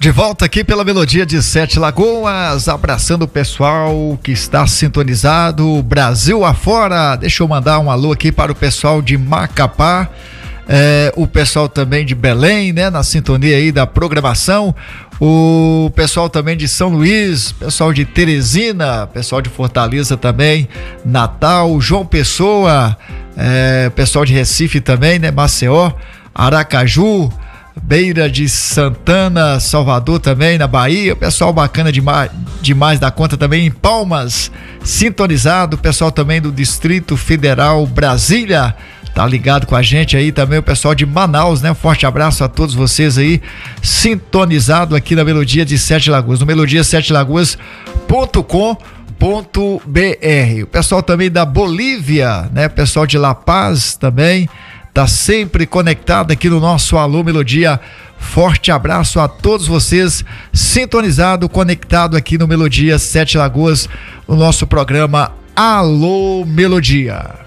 De volta aqui pela Melodia de Sete Lagoas, abraçando o pessoal que está sintonizado, Brasil afora. Deixa eu mandar um alô aqui para o pessoal de Macapá, o pessoal também de Belém, né, na sintonia aí da programação, o pessoal também de São Luís, pessoal de Teresina, pessoal de Fortaleza também, Natal, João Pessoa, pessoal de Recife também, né, Maceió, Aracaju, Beira de Santana, Salvador também, na Bahia, pessoal bacana demais da conta também, em Palmas, sintonizado, pessoal também do Distrito Federal, Brasília, tá ligado com a gente aí também, o pessoal de Manaus, né? Um forte abraço a todos vocês aí, sintonizado aqui na Melodia de Sete Lagoas, no melodiasetelagoas.com.br. O pessoal também da Bolívia, né? Pessoal de La Paz também, tá sempre conectado aqui no nosso Alô Melodia. Forte abraço a todos vocês, sintonizado, conectado aqui no Melodia Sete Lagoas, o nosso programa Alô Melodia.